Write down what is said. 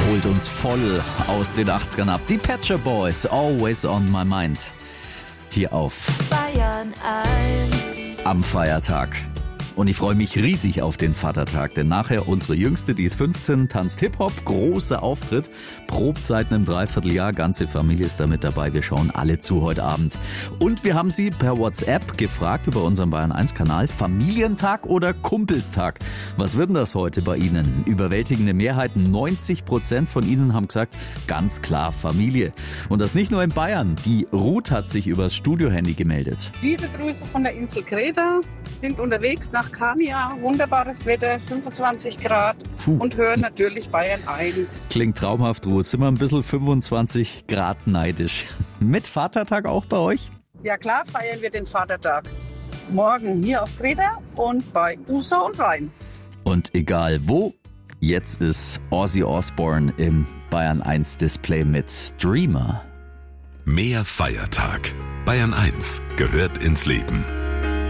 Holt uns voll aus den 80ern ab. Die Pet Shop Boys, Always on My Mind. Hier auf Bayern 1. Am Feiertag. Und ich freue mich riesig auf den Vatertag, denn nachher unsere Jüngste, die ist 15, tanzt Hip-Hop, großer Auftritt, probt seit einem Dreivierteljahr, ganze Familie ist da mit dabei, wir schauen alle zu heute Abend. Und wir haben sie per WhatsApp gefragt über unseren Bayern 1 Kanal, Familientag oder Kumpelstag? Was wird denn das heute bei Ihnen? Überwältigende Mehrheiten, 90% von Ihnen haben gesagt, ganz klar Familie. Und das nicht nur in Bayern, die Ruth hat sich übers Studiohandy gemeldet. Liebe Grüße von der Insel Kreta, sind unterwegs nach Kania, wunderbares Wetter, 25 Grad und hören natürlich Bayern 1. Klingt traumhaft, Ruth. Sind wir ein bisschen 25 Grad neidisch. Mit Vatertag auch bei euch? Ja klar, feiern wir den Vatertag. Morgen hier auf Kreta und bei Usa und Rhein. Und egal wo, jetzt ist Ozzy Osbourne im Bayern 1 Display mit Dreamer. Mehr Feiertag. Bayern 1 gehört ins Leben.